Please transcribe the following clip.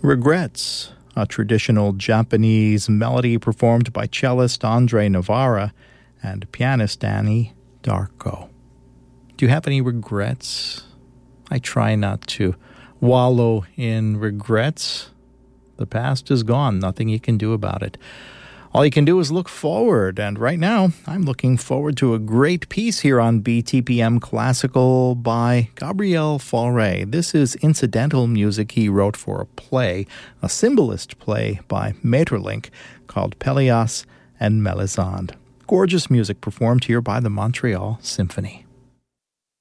Regrets, a traditional Japanese melody performed by cellist Andre Navarra and pianist Danny Darko. Do you have any regrets? I try not to wallow in regrets. The past is gone. Nothing you can do about it. All you can do is look forward. And right now, I'm looking forward to a great piece here on BTPM Classical by Gabriel Fauré. This is incidental music he wrote for a play, a symbolist play by Maeterlinck called Pelléas and Melisande. Gorgeous music performed here by the Montreal Symphony.